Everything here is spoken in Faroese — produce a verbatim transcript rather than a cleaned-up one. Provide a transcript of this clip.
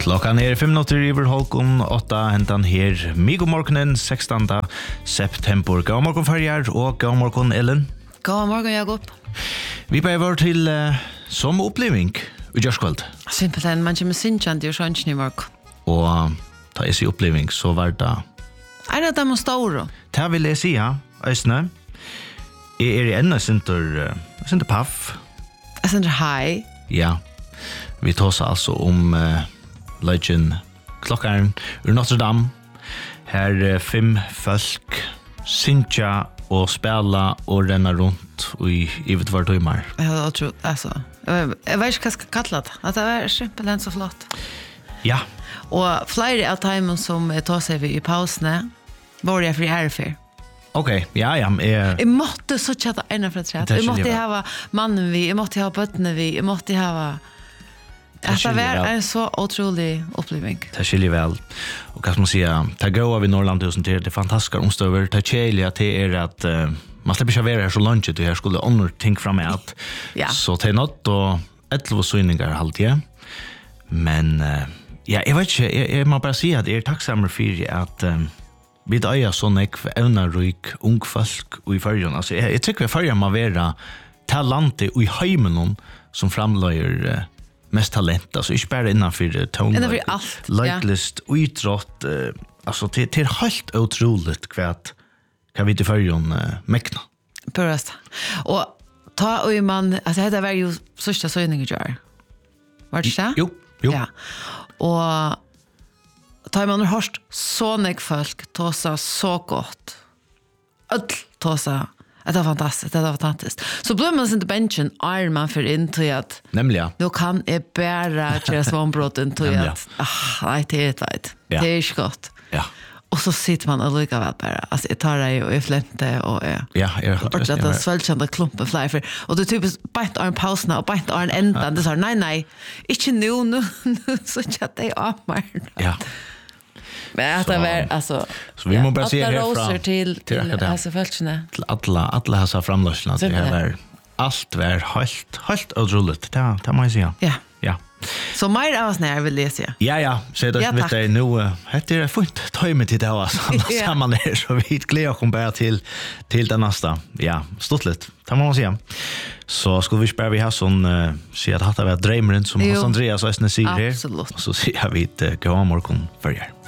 Klockan är fem minuter över halv åtta. Hentan här Migo morgonen sextonde september. God morgon Farjar och god morgon Ellen. God morgon Jakob. Vi behöver till uh, som uppleving i Jörskvald. Simpelthen, man kommer sinchant i sjönchen i morgon. Och uh, ta i sig uppleving så var det... Är det de stora? Det vill jag säga, Ösne. Jag är i ännu sinter, uh, sinter paff. Jag sinter hej. Ja. Vi tar alltså om... Uh, Legend klockan ur Notre Dame. Här är fem folk synja och spela och renna runt i i vet vart timmar. Jag tror alltså. Jag vet inte vad jag ska kalla det. Att det är simpelthen så flott. Ja. Och flera av timern som tar sig vid i pausen var jag för härför. Okej, ja ja, jag Jag måste så chatta ena för att jag måste ha mannen vi, jag måste ha bötterna vi, jag måste ha Det var en så otrolig upplevelse. Det skiljer väl. Och kan man säga, det går av i Norrlandhusen till det fantastiska omstöver. Det kärliga till är att uh, man släpper inte vara här så långt och här skulle andra ting fram med att. Ja. Så det är något och elva synningar alltid. Men uh, ja, jag vet inte, jag, jag må bara säga att jag är tacksam för att um, vi döjer så nekv evnarik ung folk i färgen. Alltså, jag, jag tycker att färgen må vara talantet i heimen som framlöjer uh, mest talent, alltså inte bara innanför tone, innanför allt, likelist, ja. Utrott, uh, alltså det, det är helt otroligt kvärt kan vi till färgen uh, mäkna. Purrast. Och ta och man, alltså det var ju första söjningen gör. Var det det? Jo, jo. Ja. Och ta man har hört så nek folk tåsa så gott. Öll tåsa. Det var fantastiskt, det var fantastiskt. Så blev man inte benchen är man för in till att nämligen. Då kan jag bära till svånbrotten till att ah, nej, det är ett vet. Det är ju gott. Ja. Och så sitter man och lyckas väl bara. Alltså jag tar det och jag flämte och jag ja, jag har det. Det är svällkända klumpen fly för och det typiskt bara en paus och bara en ända. Det sa nej nej. Inte nu nu så chatt det av mig. Ja. Men att det var alltså så vi måste bara se härifrån till till alltså fältene till alla alla hasa framlösna det är allt var helt helt otroligt. Det det måste jag säga. Ja. Ja. Så mer av när vill läsa. Ja ja, så det vet jag nu heter det fint tajmet till det alltså samman där så vi glädjer kom bara till till den nästa. Ja, stort lätt. Det måste jag säga. Så skulle vi spara vi har sån uh, se att hata var drömmen som Hans Andreas Östne säger här. Absolut. Så ser vi ett uh, gå morgon för er.